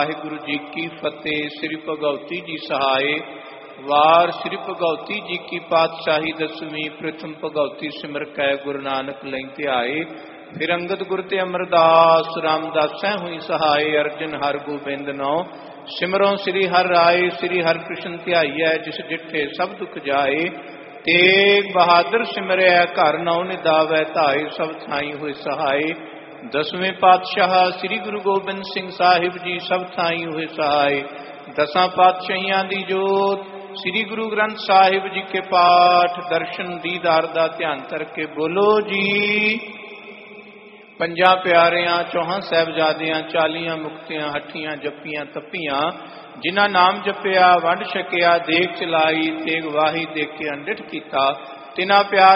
ਵਾਹਿਗੁਰੂ ਜੀ ਕੀ ਫਤਿਹ। ਸ੍ਰੀ ਭਗਉਤੀ ਜੀ ਸਹਾਏ। ਵਾਰ ਸ੍ਰੀ ਭਗਉਤੀ ਜੀ ਕੀ ਪਾਤਸ਼ਾਹੀ ਦਸਵੀਂ। ਪ੍ਰਥਮ ਭਗਉਤੀ ਸਿਮਰ ਕੈ ਗੁਰੂ ਨਾਨਕ ਲਈ ਧਿਆਏ। ਫਿਰ ਅੰਗਦ ਗੁਰ ਤੇ ਅਮਰਦਾਸ ਰਾਮਦਾਸੈ ਹੋਈ ਸਹਾਏ। ਅਰਜਨ ਹਰ ਗੋਬਿੰਦ ਨੋ ਸਿਮਰੋਂ ਸ੍ਰੀ ਹਰਿ ਰਾਏ। ਸ੍ਰੀ ਹਰਿ ਕ੍ਰਿਸ਼ਨ ਧਿਆਈਐ ਜਿਸ ਡਿਠੇ ਸਭ ਦੁਖ ਜਾਏ। ਤੇਗ ਬਹਾਦਰ ਸਿਮਰਿਆ ਘਰ ਨੌ ਨਿਦਾਵੈ ਧਾਏ। ਸਭ ਥਾਈ ਹੋਏ ਸਹਾਏ। ਦਸਵੇਂ ਪਾਤਸ਼ਾਹ ਸ੍ਰੀ ਗੁਰੂ ਗੋਬਿੰਦ ਸਿੰਘ ਸਾਹਿਬ ਜੀ ਸਭ ਥਾਈ ਹੋਏ ਸਹਾਏ। ਦਸਾਂ ਪਾਤਸ਼ਾਹੀਆਂ ਦੀ ਜੋਤ ਸ੍ਰੀ ਗੁਰੂ ਗ੍ਰੰਥ ਸਾਹਿਬ ਜੀ ਕੇ ਪਾਠ ਦਰਸ਼ਨ ਦੀਦਾਰ ਦਾ ਧਿਆਨ ਕਰਕੇ ਬੋਲੋ ਜੀ। ਪੰਜਾਂ ਪਿਆਰਿਆਂ ਚੌਹਾਂ ਸਾਹਿਬਜ਼ਾਦਿਆਂ 40 ਮੁਕਤਿਆਂ ਹੱਠੀਆਂ ਜੱਪੀਆਂ ਤੱਪੀਆਂ। ਜਿਨ੍ਹਾਂ ਨਾਮ ਜਪਿਆ ਵੰਡ ਛਕਿਆ ਦੇਖ ਚਲਾਈ। ਤੇਗ ਵਾਹੀ ਦੇਖ ਕੇ ਅੰਡਿਠ ਕੀਤਾ। ਤਿਨਾ ਪਿਆਰ